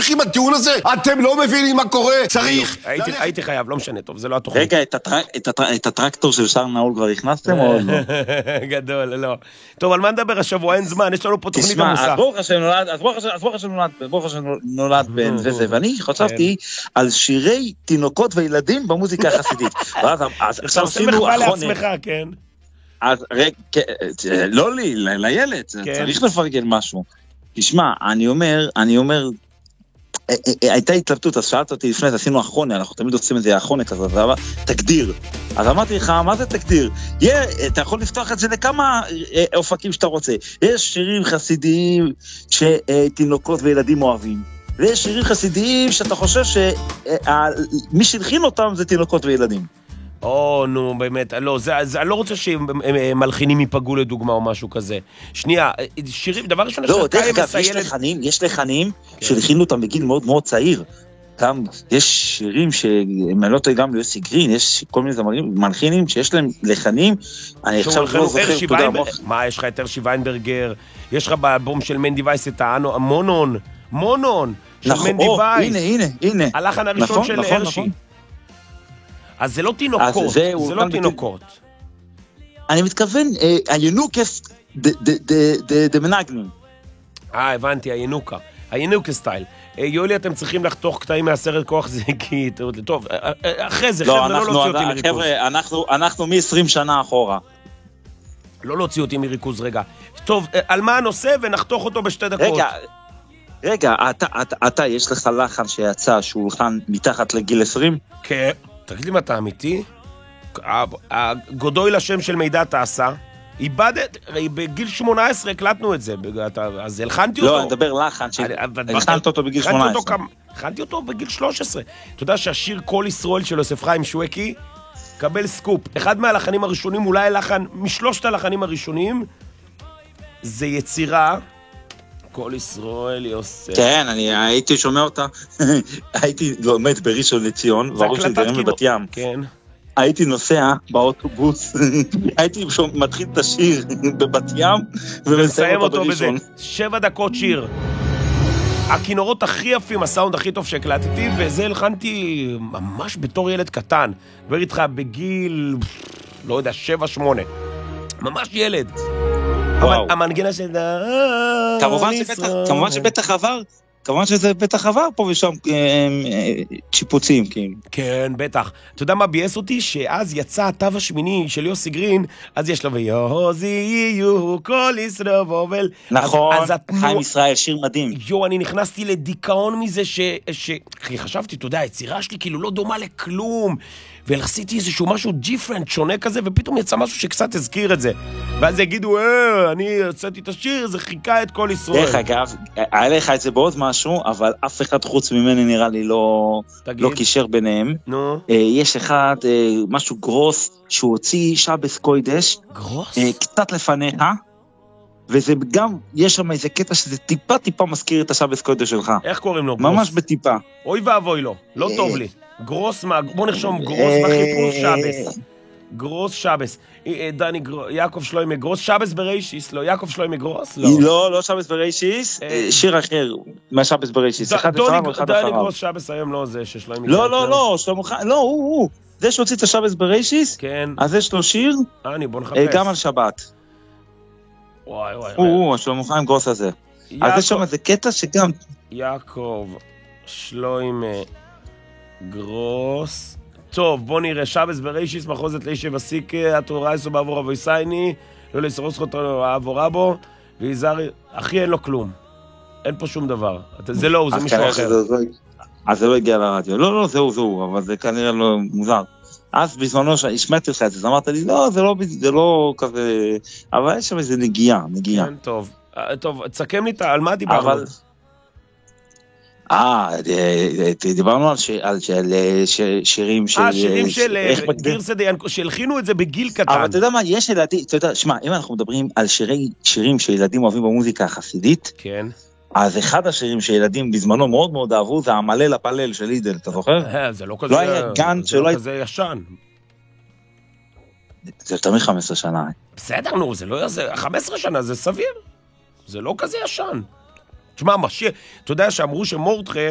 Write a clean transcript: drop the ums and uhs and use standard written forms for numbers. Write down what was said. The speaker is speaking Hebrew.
להמשיך עם הטיעון הזה? אתם לא מבינים מה קורה? צריך... הייתי חייב, לא משנה, טוב, זה לא התוכנית. רגע, את הטרקטור של שר נעול כבר הכנסתם או לא? גדול, לא. טוב, על מה נדבר השבוע? אין זמן, יש לנו פה תוכנית עמוסה. תשמע, ברוך השם נולד בן וזה, ואני חשבתי על שירי תינוקות וילדים במוזיקה החסידית. אתה עושה מחווה לעצמך, כן. אז לא לי, לילד, צריך לפרגן משהו. תשמע, אני אומר, הייתה התלבטות, אז שאלת אותי לפני, עשינו אחרונה, אנחנו תמיד עושים את זה אחרונה כזה, תגדיר. אז אמרתי לך, מה זה תגדיר? אתה יכול לפתוח את זה לכמה אופקים שאתה רוצה. יש שירים חסידיים שתינוקות וילדים אוהבים, ויש שירים חסידיים שאתה חושב שמי שהלחין אותם זה תינוקות וילדים. נו, באמת, לא, אני לא רוצה שמלחינים ייפגעו לדוגמה או משהו כזה. שנייה, שירים, דבר ראשון, לא, דרך אגב, יש לחנים שהלחינו אותם בגיל מאוד מאוד צעיר. יש שירים שהם לא טועה גם ליוסי גרין, יש כל מיני מלחינים שיש להם לחנים, אני עכשיו לא זוכר, תודה רבה. מה, יש לך את הרשי ויינברגר, יש לך באלבום של מנדי וייס את המונון, של מנדי וייס. הנה. הלחן הראשון של הרשי. אז זה לא תינוקות, זה לא תינוקות. אני מתכוון, הינוקס דמנגנים. הבנתי, הינוקה סטייל. יולי, אתם צריכים לחתוך קטעים מהסרט כוח זיקי, טוב, אחרי זה, חבר'ה, לא להוציא אותי מריכוז. חבר'ה, אנחנו מ-20 שנה אחורה. לא להוציא אותי מריכוז, רגע. טוב, על מה הנושא ונחתוך אותו בשתי דקות. רגע, אתה, יש לך לחן שיצא שהוא לחן מתחת לגיל 20? כן. תגיד לי מה אתה אמיתי? גודוי לשם של מידע תעשה, בגיל 18 הקלטנו את זה, אז הלחנתי אותו. לא, אני מדבר לחן, הלחנת אותו בגיל 18. הלחנתי אותו בגיל 13. אתה יודע שהשיר כל ישראל של יוסף חיים שווקי, קבל סקופ. אחד מהלחנים הראשונים, אולי לחן, משלושת הלחנים הראשונים, זה יצירה, כל ישראל יוסף. כן, אני הייתי שומע אותה, הייתי לומד בראשון לציון, והראש שלי גרים בבת ים. כן. הייתי נוסע באוטובוס, הייתי מתחיל את השיר בבת ים, ומסיים אותו בזה. 7 דקות שיר. הכינורות הכי יפים, הסאונד הכי טוב שהקלטתי, וזה הלחנתי ממש בתור ילד קטן. דבר איתך בגיל, לא יודע, 7-8. ממש ילד. המנגינה של... כמובן שזה בטח עבר פה ושם שיפוצים, כאילו. כן, בטח. אתה יודע מה בייס אותי? שאז יצא התו השמיני של יוסי גרין, אז יש לו ויוזי יהיו כל ישראל בובל. נכון, חיים ישראל, שיר מדהים. אני נכנסתי לדיכאון מזה חשבתי, אתה יודע, היצירה שלי כאילו לא דומה לכלום, ולעשיתי איזשהו משהו דיפרנט, שונה כזה, ופתאום יצא משהו שקצת הזכיר את זה. ואז יגידו, אני יצאתי את השיר, זה חיכה את כל ישראל. דרך אגב, היה לך את זה בעוד משהו, אבל אף אחד חוץ ממני נראה לי לא קישר ביניהם. נו. יש אחד, משהו גרוס, שהוא הוציא שבס קוידש. גרוס? קצת לפניך, וזה גם, יש שם איזה קטע שזה טיפה מזכיר את השבס קוידש שלך. איך קוראים לו? גרוס? ממש בטיפה. אוי ואבוי לו, לא טוב לי. גרוס, בוא נרשום גרוס בחיפוש שבס. גרוס שבס. דני, יעקב שלוימי גרוס, שבס בריישיס, לא, יעקב שלוימי גרוס, לא. לא שבס בריישיס, שיר אחר, מהשבס בריישיס. דני גרוס שבס היום לא זה ששלוימי. לא, הוא. זה שהוציא את השבס בריישיס, כן. אז יש לו שיר, בוא נחפש. גם על שבת. וואי. הוא, שלמה חיים גרוס הזה. אז יש שם איזה קטע שגם... יעקב שלוימי גרוס. טוב, בוא נראה, שבס בריישיס, מחוזת לישי וסיק, התורה יסו בעבור אבוי סייני, לא לסרוס חותו עבור אבו, ויזרי, אחי אין לו כלום. אין פה שום דבר. זה לא, זה מישהו אחר. אז זה לא הגיע לרדיו. לא, זהו, אבל זה כנראה לא מוזר. אז בזמנו שהשמעתי לך את זה, אמרת לי, לא, זה לא כזה, אבל יש שם איזה נגיעה. כן, טוב, תסכם לי על מה דיברנו? דיברנו על שירים של... שירים של גרסא דיינקו, שהלחינו את זה בגיל קטן. אבל אתה יודע מה, יש ילדים, אתה יודע, שמע, אם אנחנו מדברים על שירים שילדים אוהבים במוזיקה החסידית, כן. אז אחד השירים שילדים בזמנו מאוד מאוד אהבו, זה המלל הפלל של לידל, אתה זוכר? זה לא כזה ישן. זה יותר מ-15 שנה. בסדר, נו, זה לא... 15 שנה זה סביר. זה לא כזה ישן. תשמע, אתה יודע שאמרו שמורדכי